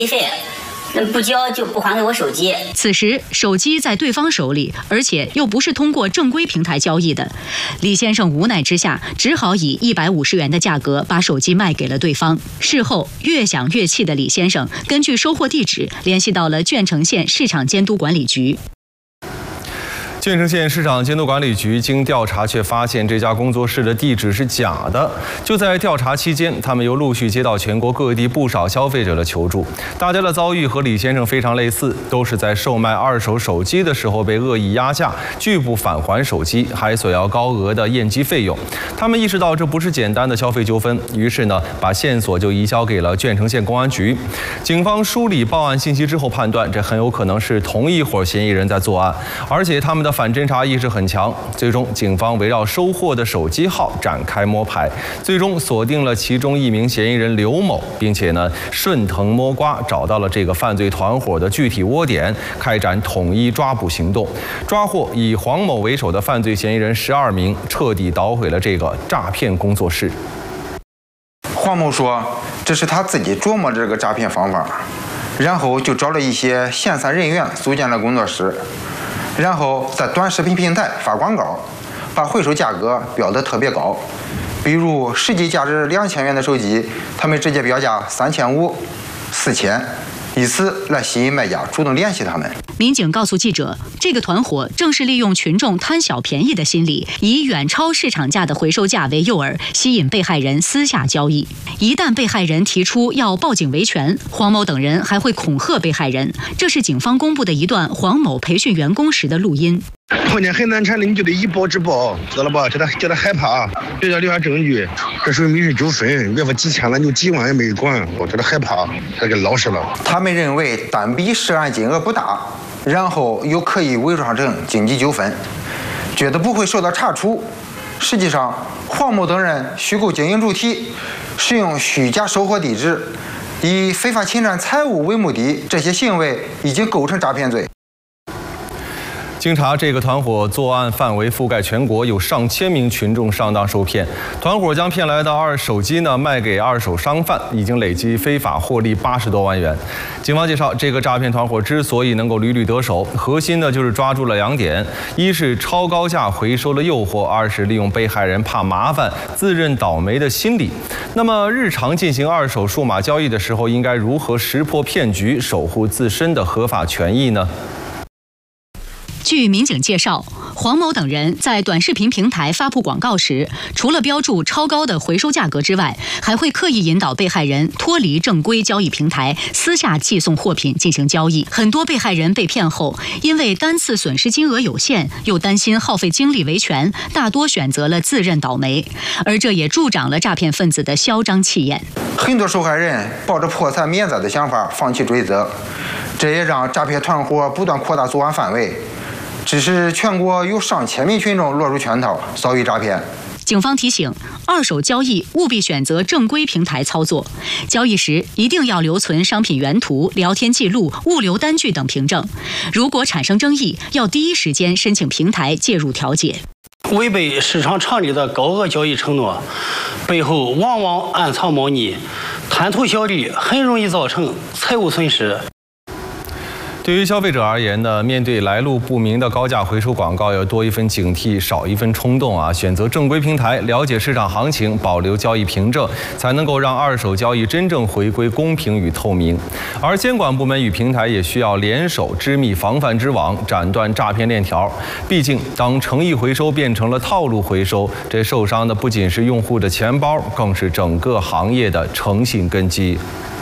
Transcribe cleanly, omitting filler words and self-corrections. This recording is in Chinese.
费。 不交就不还给我手机。 此时手机在对方手里，而且又不是通过正规平台交易的。李先生无奈之下，只好以150元的价格把手机卖给了对方。事后越想越气的李先生，根据收货地址联系到了鄄城县市场监督管理局。 鄄城县市场监督管理局经调查，却发现这家工作室的地址是假的。就在调查期间，他们又陆续接到全国各地不少消费者的求助，大家的遭遇和李先生非常类似，都是在售卖二手手机的时候被恶意压价，拒不返还手机，还索要高额的验机费用。他们意识到这不是简单的消费纠纷，于是呢，把线索就移交给了鄄城县公安局。警方梳理报案信息之后，判断这很有可能是同一伙嫌疑人在作案，而且他们的反侦查意识很强。最终，警方围绕收货的手机号展开摸排，最终锁定了其中一名嫌疑人刘某，并且呢顺藤摸瓜找到了这个犯罪团伙的具体窝点，开展统一抓捕行动，抓获以黄某为首的犯罪嫌疑人12名，彻底捣毁了这个诈骗工作室。 黄某说，这是他自己琢磨这个诈骗方法，然后就找了一些闲散人员组建了工作室。 然后在短视频平台发广告，把回收价格标得特别高，比如实际价值2000元的手机，他们直接标价3500、4000，以此来吸引卖家主动联系他们。 民警告诉记者，这个团伙正是利用群众贪小便宜的心理，以远超市场价的回收价为诱饵，吸引被害人私下交易。一旦被害人提出要报警维权，黄某等人还会恐吓被害人。这是警方公布的一段黄某培训员工时的录音。 碰见很难缠的，你就得以暴制暴，知道了吧？叫他害怕，别叫留下证据。这属于民事纠纷，别说几千了，就几万也没管，我叫他害怕，他给老实了。 他们认为单笔涉案金额不大，然后又可以伪装成经济纠纷，觉得不会受到查处。实际上，黄某等人虚构经营主体，使用虚假收货地址，以非法侵占财物为目的，这些行为已经构成诈骗罪。 经查，这个团伙作案范围覆盖全国，有上千名群众上当受骗。团伙将骗来的二手机呢卖给二手商贩，已经累计非法获利80多万元。警方介绍，这个诈骗团伙之所以能够屡屡得手，核心呢就是抓住了2点：一是超高价回收的诱惑，二是利用被害人怕麻烦、自认倒霉的心理。那么，日常进行二手数码交易的时候，应该如何识破骗局，守护自身的合法权益呢？ 据民警介绍，黄某等人在短视频平台发布广告时，除了标注超高的回收价格之外，还会刻意引导被害人脱离正规交易平台，私下寄送货品进行交易。很多被害人被骗后，因为单次损失金额有限，又担心耗费精力维权，大多选择了自认倒霉，而这也助长了诈骗分子的嚣张气焰。 很多受害人抱着破财免灾的想法放弃追责，这也让诈骗团伙不断扩大作案范围。 致使全国有上千名群众落入圈套，遭遇诈骗。 警方提醒，二手交易务必选择正规平台操作，交易时一定要留存商品原图、聊天记录、物流单据等凭证。如果产生争议，要第一时间申请平台介入调解。 违背市场常理的高额交易承诺，背后往往暗藏猫腻，贪图小利，很容易造成财务损失。 对于消费者而言呢，面对来路不明的高价回收广告，要多一分警惕，少一分冲动啊！选择正规平台，了解市场行情，保留交易凭证，才能够让二手交易真正回归公平与透明。而监管部门与平台也需要联手织密防范之网，斩断诈骗链条。毕竟，当诚意回收变成了套路回收，这受伤的不仅是用户的钱包，更是整个行业的诚信根基。